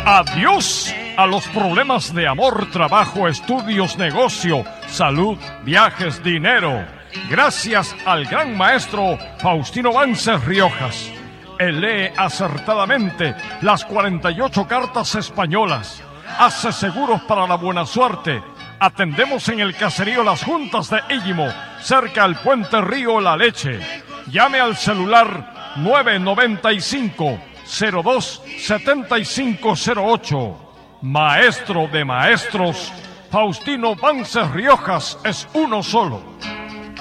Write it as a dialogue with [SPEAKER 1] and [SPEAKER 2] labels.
[SPEAKER 1] Adiós a los problemas de amor, trabajo, estudios, negocio, salud, viajes, dinero. Gracias al gran maestro Faustino Vances Riojas. Él lee acertadamente las 48 cartas españolas. Hace seguros para la buena suerte. Atendemos en el caserío Las Juntas de Illimo, cerca al puente Río La Leche. Llame al celular 995-02-7508. Maestro de maestros, Faustino Vances Riojas es uno solo.